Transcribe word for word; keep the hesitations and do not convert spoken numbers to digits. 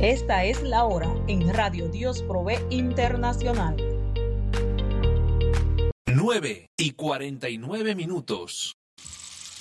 Esta es la hora en Radio Dios Provee Internacional. nueve y cuarenta y nueve minutos.